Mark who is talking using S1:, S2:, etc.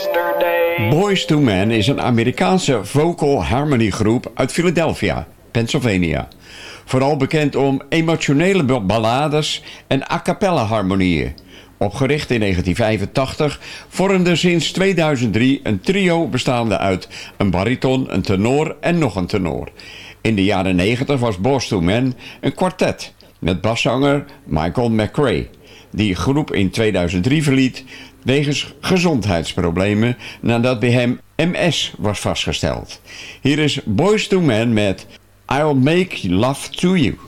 S1: Boyz II Men is een Amerikaanse vocal harmony groep uit Philadelphia, Pennsylvania. Vooral bekend om emotionele ballades en a cappella harmonieën. Opgericht in 1985 vormde sinds 2003 een trio bestaande uit een bariton, een tenor en nog een tenor. In de jaren 90 was Boyz II Men een kwartet met baszanger Michael McRae, die de groep in 2003 verliet wegens gezondheidsproblemen nadat bij hem MS was vastgesteld. Hier is Boyz II Men met I'll Make Love to You.